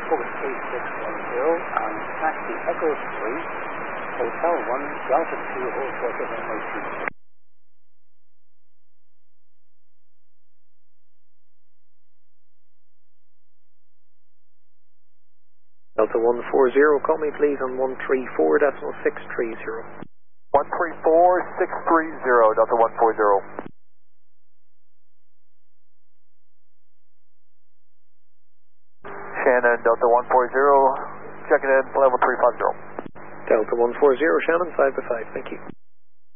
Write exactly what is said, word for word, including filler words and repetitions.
Focus three six one zero and taxi Echo three, Hotel one, Delta two, hold for runway two. Delta one four zero, call me please on one three four decimal six three zero. one three four six three zero, Delta one four zero. Shannon, Delta one four zero, checking in, level three five zero. Delta one four zero, Shannon, five to five, thank you.